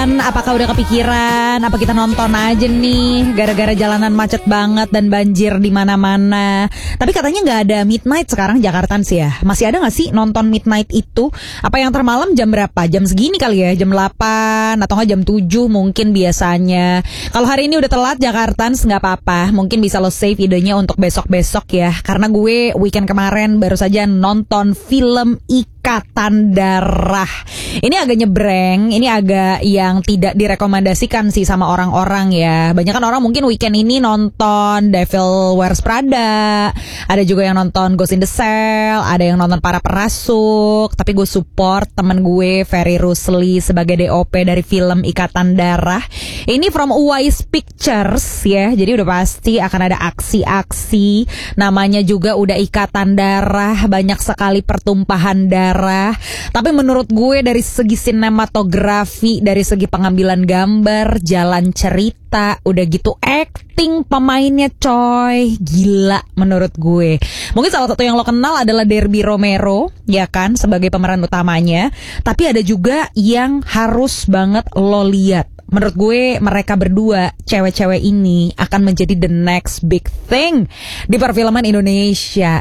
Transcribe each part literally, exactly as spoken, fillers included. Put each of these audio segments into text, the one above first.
Apakah udah kepikiran? Apa kita nonton aja nih? Gara-gara jalanan macet banget dan banjir di mana-mana. Tapi katanya nggak ada midnight sekarang Jakarta sih ya. Masih ada nggak sih nonton midnight itu? Apa yang termalam jam berapa? Jam segini kali ya? Jam delapan atau nggak jam tujuh mungkin biasanya. Kalau hari ini udah telat Jakarta nggak apa-apa. Mungkin bisa lo save idenya untuk besok-besok ya. Karena gue weekend kemarin baru saja nonton film Ikatan Darah. Ini agak nyebreng, ini agak yang tidak direkomendasikan sih sama orang-orang ya. Banyak kan orang mungkin weekend ini nonton Devil Wears Prada, ada juga yang nonton Ghost in the Shell, ada yang nonton Para Perasuk. Tapi gue support temen gue Ferry Rusli sebagai D O P dari film Ikatan Darah. Ini from Wise Pictures ya, jadi udah pasti akan ada aksi-aksi. Namanya juga udah Ikatan Darah, banyak sekali pertumpahan darah. Tapi menurut gue dari segi sinematografi, dari segi pengambilan gambar, jalan cerita, udah gitu acting pemainnya coy, gila menurut gue. Mungkin salah satu yang lo kenal adalah Derby Romero, ya kan, sebagai pemeran utamanya. Tapi ada juga yang harus banget lo lihat. Menurut gue mereka berdua, cewek-cewek ini akan menjadi the next big thing di perfilman Indonesia.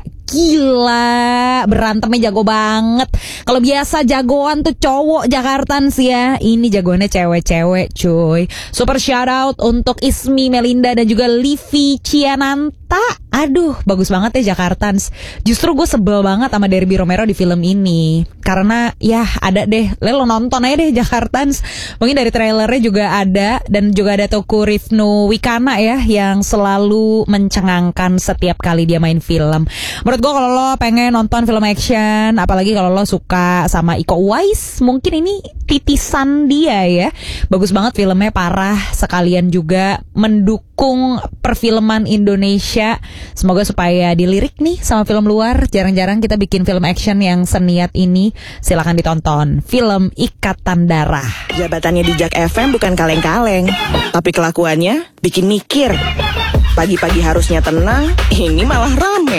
Gila, berantemnya jago banget. Kalau biasa jagoan tuh cowok Jakartan sih ya, ini jagoannya cewek-cewek cuy. Super shout out untuk Ismi Melinda dan juga Livi Ciananta. Aduh, bagus banget ya Jakartans. Justru gue sebel banget sama Derby Romero di film ini. Karena ya ada deh, lo nonton aja deh Jakartans. Mungkin dari trailernya juga ada. Dan juga ada Teuku Rifnu Wikana ya, yang selalu mencengangkan setiap kali dia main film. Menurut gue kalau lo pengen nonton film action, apalagi kalau lo suka sama Iko Uwais, mungkin ini titisan dia ya. Bagus banget filmnya, parah. Sekalian juga mendukung perfilman Indonesia. Semoga supaya dilirik nih sama film luar. Jarang-jarang kita bikin film action yang seniat ini. Silakan ditonton film Ikatan Darah. Jabatannya di Jak F M bukan kaleng-kaleng, tapi kelakuannya bikin mikir. Pagi-pagi harusnya tenang, ini malah rame.